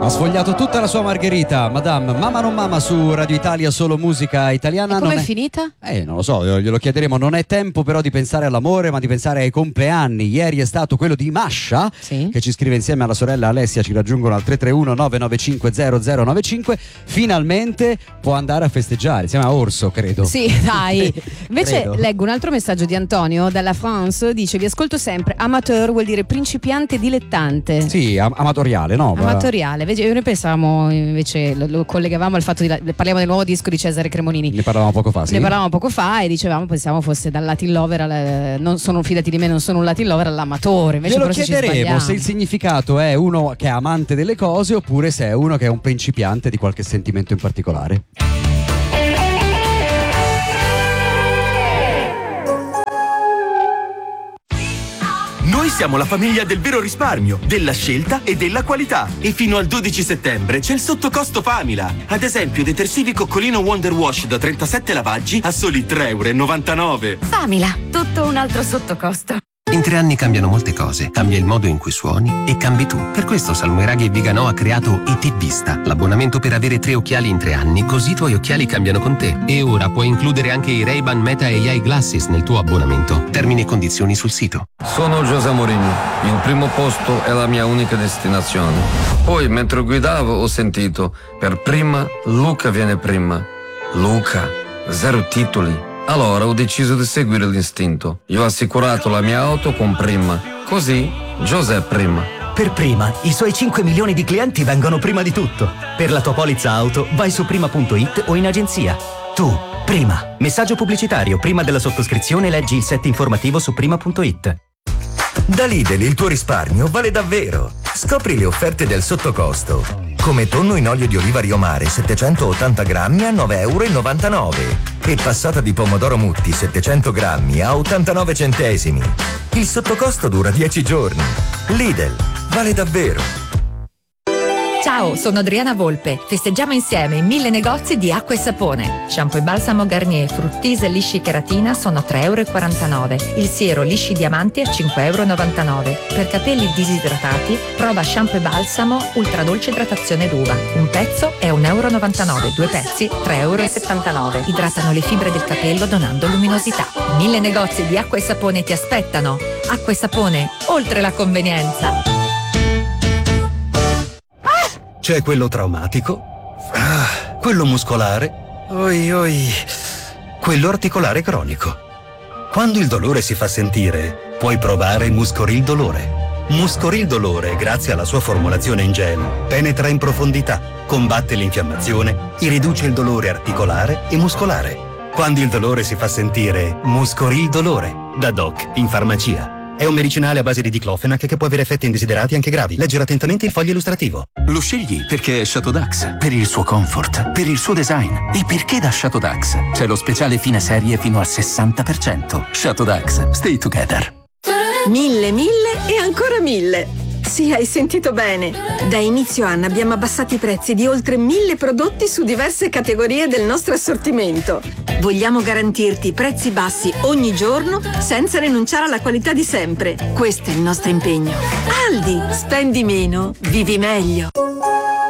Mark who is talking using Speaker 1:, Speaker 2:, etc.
Speaker 1: Ha sfogliato tutta la sua margherita, Madame. Mamma non mamma su Radio Italia, solo musica italiana.
Speaker 2: Come è finita?
Speaker 1: Non lo so, glielo chiederemo. Non è tempo però di pensare all'amore, ma di pensare ai compleanni. Ieri è stato quello di Masha,
Speaker 2: sì,
Speaker 1: che ci scrive insieme alla sorella Alessia. Ci raggiungono al 331-995-0095. Finalmente può andare a festeggiare. Si chiama Orso, credo.
Speaker 2: Sì, dai. Invece
Speaker 1: Credo.
Speaker 2: leggo un altro messaggio di Antonio dalla France. Dice: vi ascolto sempre. Amateur vuol dire principiante dilettante.
Speaker 1: Sì, amatoriale, no?
Speaker 2: Amatoriale. Noi pensavamo, invece lo collegavamo al fatto parliamo del nuovo disco di Cesare Cremonini.
Speaker 1: Ne parlavamo poco fa, sì.
Speaker 2: Ne parlavamo poco fa e dicevamo, pensavamo fosse dal Latin Lover non sono, fidati di me, non sono un Latin Lover, all'amatore. Invece
Speaker 1: Glielo
Speaker 2: forse ci
Speaker 1: chiederemo
Speaker 2: sbagliamo.
Speaker 1: se il significato è uno che è amante delle cose oppure se è uno che è un principiante di qualche sentimento in particolare.
Speaker 3: Noi siamo la famiglia del vero risparmio, della scelta e della qualità. E fino al 12 settembre c'è il sottocosto Famila. Ad esempio, detersivi Coccolino Wonder Wash da 37 lavaggi a soli 3,99 €.
Speaker 4: Famila, tutto un altro sottocosto.
Speaker 5: In 3 anni cambiano molte cose, cambia il modo in cui suoni e cambi tu. Per questo Salmoiraghi e Viganò ha creato ET Vista, l'abbonamento per avere 3 occhiali in 3 anni, così i tuoi occhiali cambiano con te. E ora puoi includere anche i Ray-Ban Meta AI Glasses nel tuo abbonamento. Termini e condizioni sul sito.
Speaker 6: Sono José Mourinho, il primo posto è la mia unica destinazione. Poi mentre guidavo ho sentito, per prima Luca viene prima. Luca, 0 titoli. Allora ho deciso di seguire l'istinto. Io ho assicurato la mia auto con Prima. Così José prima.
Speaker 7: Per Prima, i suoi 5 milioni di clienti vengono prima di tutto. Per la tua polizza auto, vai su prima.it o in agenzia. Tu, Prima. Messaggio pubblicitario. Prima della sottoscrizione leggi il set informativo su prima.it.
Speaker 8: Da Lidl il tuo risparmio vale davvero. Scopri le offerte del sottocosto. Come tonno in olio di oliva Rio Mare 780 grammi a 9,99 € e passata di pomodoro Mutti 700 grammi a 89 centesimi. Il sottocosto dura 10 giorni. Lidl, vale davvero.
Speaker 4: Ciao, sono Adriana Volpe. Festeggiamo insieme i 1000 negozi di acqua e sapone. Shampoo e balsamo Garnier, Fruttise lisci keratina sono 3,49 €. Il siero lisci diamanti a 5,99 €. Per capelli disidratati, prova shampoo e balsamo ultra dolce idratazione d'uva. Un pezzo è 1,99 €, 2 pezzi 3,79 €. Idratano le fibre del capello donando luminosità. 1000 negozi di acqua e sapone ti aspettano. Acqua e sapone, oltre la convenienza.
Speaker 9: C'è quello traumatico, quello muscolare, quello articolare cronico. Quando il dolore si fa sentire, puoi provare Muscoril Dolore. Muscoril Dolore, grazie alla sua formulazione in gel, penetra in profondità, combatte l'infiammazione e riduce il dolore articolare e muscolare. Quando il dolore si fa sentire, Muscoril Dolore, da Doc in farmacia. È un medicinale a base di diclofenac che può avere effetti indesiderati anche gravi. Leggere attentamente il foglio illustrativo.
Speaker 5: Lo scegli perché è Chateau Dax, per il suo comfort, per il suo design e perché da Chateau Dax c'è lo speciale fine serie fino al 60%. Chateau Dax, stay together.
Speaker 10: 1000 e ancora 1000. Sì, hai sentito bene. Da inizio anno abbiamo abbassato i prezzi di oltre 1000 prodotti su diverse categorie del nostro assortimento. Vogliamo garantirti prezzi bassi ogni giorno senza rinunciare alla qualità di sempre. Questo è il nostro impegno. Aldi, spendi meno, vivi meglio.